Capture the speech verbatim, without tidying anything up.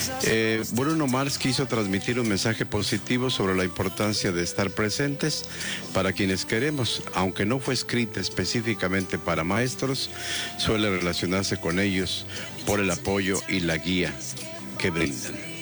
Eh, Bruno Mars quiso transmitir un mensaje positivo sobre la importancia de estar presentes para quienes queremos, aunque no fue escrita específicamente para maestros, suele relacionarse con ellos por el apoyo y la guía que brindan.